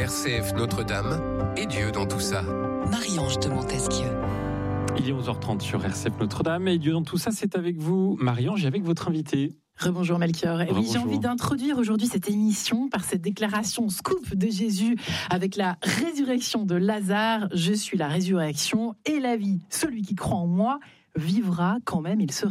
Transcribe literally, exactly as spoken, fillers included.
R C F Notre-Dame et Dieu dans tout ça. Marie-Ange de Montesquieu. Il est onze heures trente sur R C F Notre-Dame et Dieu dans tout ça, c'est avec vous, Marie-Ange, et avec votre invité. Rebonjour Melchior. Et oui, Rebonjour. j'ai envie d'introduire aujourd'hui cette émission par cette déclaration scoop de Jésus avec la résurrection de Lazare. Je suis la résurrection et la vie. Celui qui croit en moi vivra quand même il se